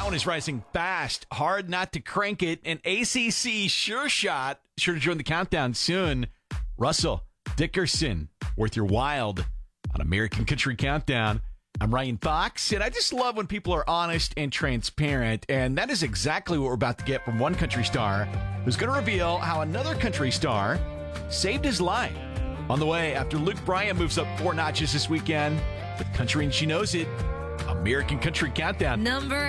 That one is rising fast. Hard not to crank it. An ACC sure shot. Sure to join the countdown soon. Russell Dickerson, Worth Your Wild on American Country Countdown. I'm Ryan Fox, and I just love when people are honest and transparent, and that is exactly what we're about to get from one country star who's going to reveal how another country star saved his life. On the way, after Luke Bryan moves up 4 notches this weekend with Country and She Knows It, American Country Countdown. Number